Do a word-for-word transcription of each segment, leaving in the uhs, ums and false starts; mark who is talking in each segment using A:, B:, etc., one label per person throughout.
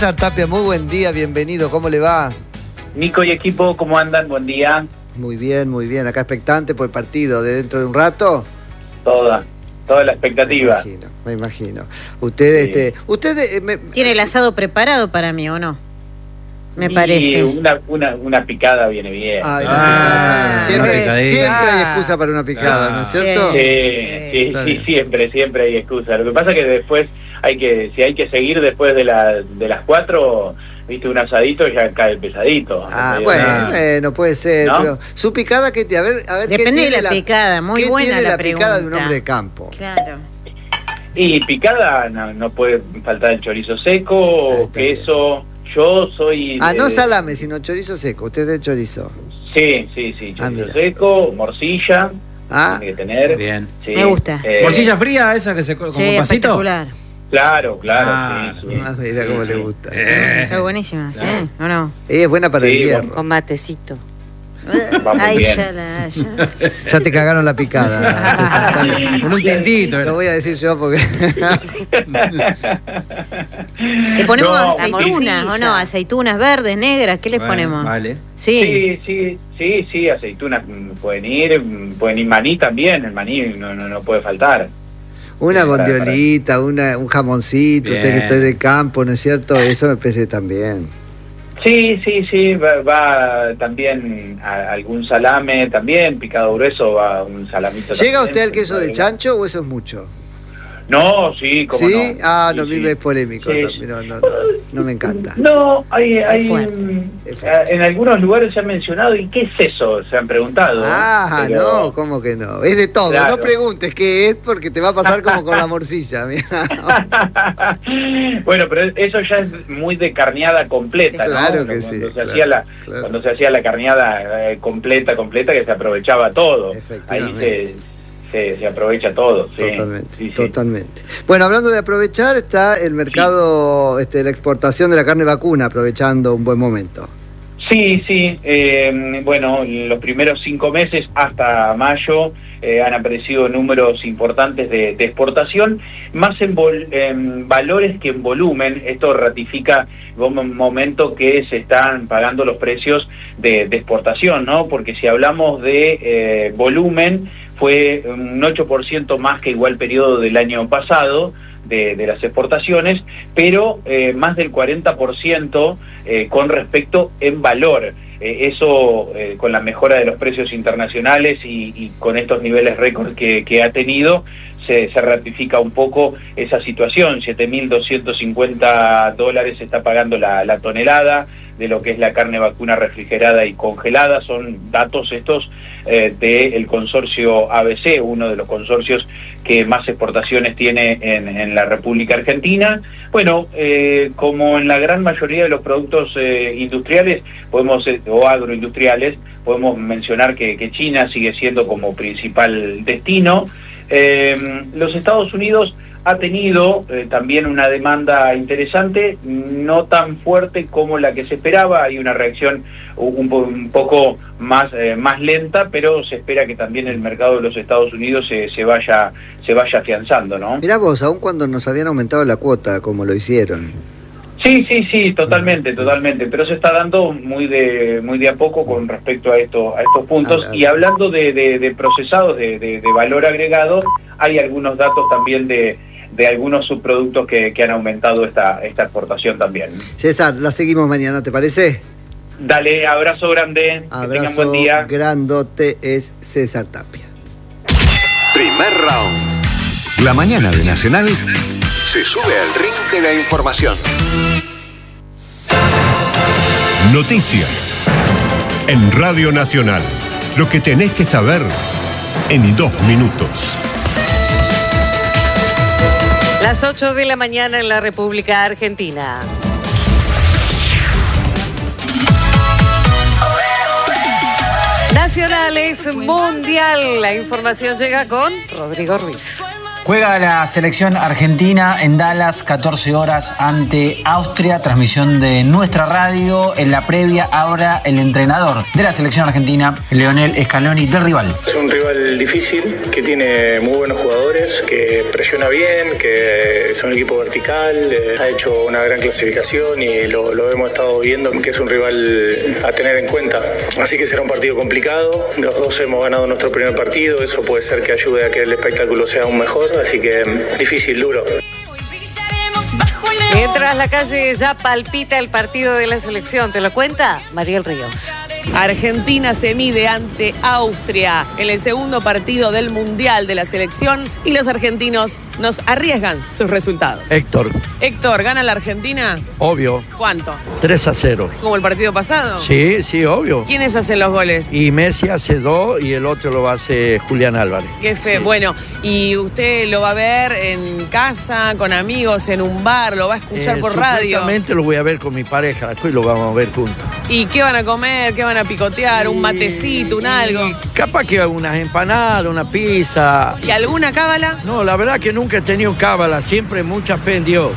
A: César Tapia, muy buen día, bienvenido, ¿cómo le va?
B: Nico y equipo, ¿cómo andan? Buen día.
A: Muy bien, muy bien, acá expectante por el partido de dentro de un rato.
B: Toda, toda la expectativa.
A: Me imagino, me imagino. Usted,
B: Sí.
A: este, usted eh, me,
C: ¿Tiene el asado preparado para mí o no? Me
B: y
C: parece.
B: Una, una, una picada viene bien.
A: Ay,
D: Ah,
A: siempre,
D: una picadita.
A: siempre hay excusa para una picada,
D: Ah.
A: ¿no es cierto?
B: Sí,
C: Sí,
B: sí,
A: está
B: sí,
A: bien.
B: siempre, siempre hay excusa. Lo que pasa es que después hay que, si hay que seguir después de, la, de las cuatro, viste, un asadito ya cae pesadito.
A: Ah,
B: Eh,
A: bueno,
D: Ah.
A: bueno, puede ser,
B: ¿No?
A: pero su picada, ¿qué, a ver, a ver, ¿qué
C: Depende de
A: tiene
C: la picada, muy
A: ¿qué
C: buena
A: tiene
C: la
A: la picada de un
C: pregunta.
A: hombre de campo?
C: Claro.
B: Y picada, no, no puede faltar el chorizo
A: Ah,
B: seco,
A: está
B: queso. Yo soy...
A: Ah, no
B: de-
A: salame, sino chorizo seco, usted es de chorizo.
B: Sí, sí, sí,
A: Ah,
B: chorizo
A: mira.
B: seco, morcilla,
A: Ah,
B: tiene que tener.
D: Bien.
B: Sí,
C: Me gusta.
B: eh,
D: ¿Morcilla fría esa que se come con
C: Sí,
D: un pasito?
C: espectacular.
B: Claro, claro,
D: Ah,
B: sí, sí.
A: ah, mira cómo
B: Sí,
A: le
B: sí.
A: gusta.
D: Eh.
C: Está buenísima, ¿sí? ¿O no?
A: Ella es buena para el
B: Sí,
A: hierro.
E: Con matecito.
B: Vamos
C: Ay,
B: bien.
C: ya la... Ya.
A: Ya te cagaron la picada. Está bien.
D: Con un tintito.
A: Lo voy a decir yo porque...
C: ¿Le ponemos
B: No,
C: aceitunas
E: morcilla.
C: o no? Aceitunas verdes, negras, ¿qué les
D: Bueno,
C: ponemos?
D: Vale.
C: Sí.
B: Sí, sí, sí, sí, aceitunas mm, pueden ir, mm, pueden ir maní también, el maní no, no, no puede faltar.
A: Una
B: Sí, para-
A: bondiolita, una, un jamoncito, usted que
D: Bien.
A: estoy de campo, ¿no es cierto? Eso me parece también.
B: Sí, sí, sí, va, va también a- algún salame también, picado grueso, va un salamito.
A: ¿Llega
B: también,
A: usted al queso de
B: se-
A: chancho o eso es mucho?
B: No, sí, como
A: ¿Sí?
B: no.
A: Ah,
B: Sí,
A: no, a mí
B: sí.
A: me es polémico
B: Sí,
A: también, no, no, no, no me encanta.
B: No, hay, hay
C: fuerte.
B: mm,
A: Es fuerte.
B: en algunos lugares se ha mencionado, ¿y qué es eso? Se han preguntado.
A: Ah,
B: Pero-
A: no, ¿cómo que no? Es de todo,
B: Claro.
A: no preguntes qué es porque te va a pasar como con la morcilla, mira.
B: Bueno, pero eso ya es muy de carneada completa, ¿no?
A: Claro que
B: Cuando
A: sí,
B: se
A: claro,
B: hacía la,
A: claro.
B: Cuando se hacía la carneada eh, completa, completa, que se aprovechaba todo. Ahí
A: Efectivamente.
B: se, se, se aprovecha todo. Sí.
A: Totalmente,
B: Sí, sí.
A: totalmente. Bueno, hablando de aprovechar, está el mercado, este, la exportación de la carne vacuna, aprovechando un buen momento.
B: Sí, sí. eh, bueno, los primeros cinco meses hasta mayo eh, han aparecido números importantes de, de exportación, más en, vol- en valores que en volumen. Esto ratifica un momento que se están pagando los precios de, de exportación, ¿no? Porque si hablamos de eh, volumen, fue un ocho por ciento más que igual periodo del año pasado, de, de las exportaciones, pero eh, más del cuarenta por ciento eh, con respecto en valor. Eh, eso eh, con la mejora de los precios internacionales y, y con estos niveles récord que, que ha tenido, se, se ratifica un poco esa situación. siete mil doscientos cincuenta dólares está pagando la, la tonelada de lo que es la carne vacuna refrigerada y congelada. Son datos estos eh, del consorcio A B C, uno de los consorcios que más exportaciones tiene en, en la República Argentina. Bueno, eh, como en la gran mayoría de los productos eh, industriales podemos eh, o agroindustriales, podemos mencionar que, que China sigue siendo como principal destino. Eh, los Estados Unidos ha tenido eh, también una demanda interesante, no tan fuerte como la que se esperaba. Hay una reacción un, po- un poco más, eh, más lenta, pero se espera que también el mercado de los Estados Unidos se, se vaya se vaya afianzando, ¿no?
A: Mirá vos, aun cuando nos habían aumentado la cuota, como lo hicieron.
B: Sí, sí, sí, totalmente, totalmente, pero se está dando muy de muy de a poco con respecto a esto a estos puntos.
A: Ah, ah.
B: Y hablando de, de, de procesados de, de, de valor agregado, hay algunos datos también de, de algunos subproductos que, que han aumentado esta, esta exportación también.
A: César, la seguimos mañana, ¿te parece?
B: Dale, abrazo grande, que tengan
A: Abrazo
B: buen día.
A: grandote, es César Tapia.
F: Primer round. La mañana de Nacional se sube al ring de la información.
G: Noticias. En Radio Nacional. Lo que tenés que saber en dos minutos.
E: Las ocho de la mañana en la República Argentina. Nacionales Mundial. La información llega con Rodrigo Ruiz.
D: Juega la selección argentina en Dallas, catorce horas ante Austria. Transmisión de nuestra radio. En la previa, ahora el entrenador de la selección argentina, Lionel Scaloni, del rival.
H: Es un rival difícil, que tiene muy buenos jugadores, que presiona bien, que es un equipo vertical, eh, ha hecho una gran clasificación y lo, lo hemos estado viendo, que es un rival a tener en cuenta. Así que será un partido complicado. Los dos hemos ganado nuestro primer partido. Eso puede ser que ayude a que el espectáculo sea aún mejor. Así que difícil, duro.
E: Mientras la calle ya palpita el partido de la selección, ¿te lo cuenta Mariel Ríos?
I: Argentina se mide ante Austria en el segundo partido del Mundial de la selección y los argentinos nos arriesgan sus resultados.
J: Héctor.
I: Héctor, ¿gana la Argentina?
J: Obvio.
I: ¿Cuánto?
J: tres a cero.
I: ¿Como el partido pasado?
J: Sí, sí, obvio.
I: ¿Quiénes hacen los goles?
J: Y Messi hace dos y el otro lo hace Julián Álvarez.
I: Qué fe. Sí. Bueno, ¿y usted lo va a ver en casa, con amigos, en un bar? ¿Lo va a escuchar
J: eh,
I: por radio?
J: Supuestamente lo voy a ver con mi pareja, después lo vamos a ver juntos.
I: ¿Y qué van a comer? ¿Qué van a picotear? ¿Un matecito? ¿Un algo?
J: Capaz que unas empanadas, una pizza.
I: ¿Y alguna cábala?
J: No, la verdad que nunca he tenido cábala, siempre mucha fe en Dios.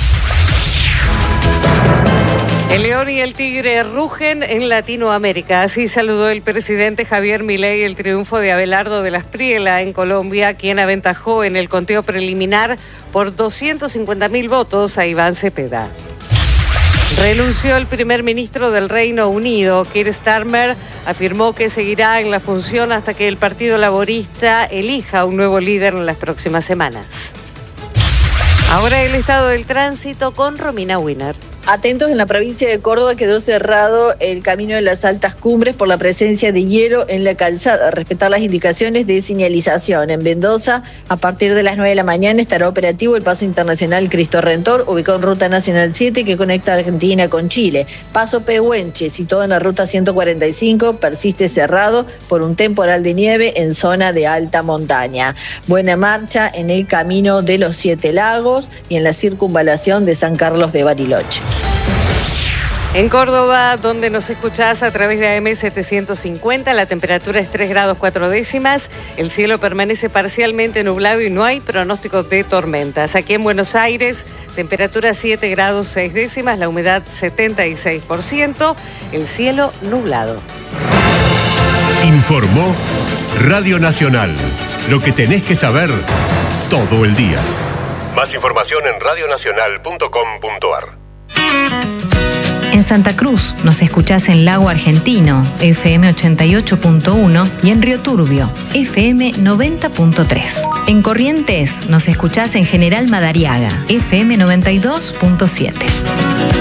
E: El león y el tigre rugen en Latinoamérica. Así saludó el presidente Javier Milei el triunfo de Abelardo de la Espriella en Colombia, quien aventajó en el conteo preliminar por doscientos cincuenta mil votos a Iván Cepeda. Renunció el primer ministro del Reino Unido. Keir Starmer afirmó que seguirá en la función hasta que el Partido Laborista elija un nuevo líder en las próximas semanas. Ahora el estado del tránsito con Romina Winner.
K: Atentos, en la provincia de Córdoba quedó cerrado el camino de las altas cumbres por la presencia de hielo en la calzada. Respetar las indicaciones de señalización. En Mendoza, a partir de las nueve de la mañana estará operativo el paso internacional Cristo Redentor, ubicado en Ruta Nacional siete que conecta Argentina con Chile. Paso Pehuenche, situado en la Ruta ciento cuarenta y cinco, persiste cerrado por un temporal de nieve en zona de alta montaña. Buena marcha en el camino de los Siete Lagos y en la circunvalación de San Carlos de Bariloche.
E: En Córdoba, donde nos escuchás a través de A M setecientos cincuenta, la temperatura es tres grados cuatro décimas, el cielo permanece parcialmente nublado y no hay pronóstico de tormentas. Aquí en Buenos Aires, temperatura siete grados seis décimas, la humedad setenta y seis por ciento, el cielo nublado.
G: Informó Radio Nacional, lo que tenés que saber todo el día. Más información en radio nacional punto com punto a r.
L: En Santa Cruz nos escuchás en Lago Argentino, F M ochenta y ocho punto uno, y en Río Turbio, F M noventa punto tres. En Corrientes nos escuchás en General Madariaga, F M noventa y dos punto siete.